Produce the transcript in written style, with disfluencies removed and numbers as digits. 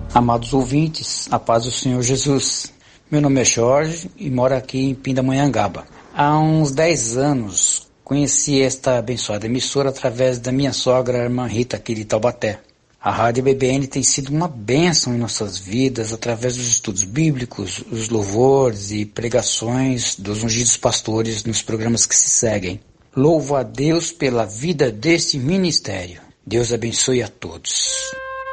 Amados ouvintes, a paz do Senhor Jesus. Meu nome é Jorge e moro aqui em Pindamonhangaba. Há uns 10 anos conheci esta abençoada emissora através da minha sogra, a irmã Rita, aqui de Taubaté. A Rádio BBN tem sido uma bênção em nossas vidas através dos estudos bíblicos, os louvores e pregações dos ungidos pastores nos programas que se seguem. Louvo a Deus pela vida desse ministério. Deus abençoe a todos.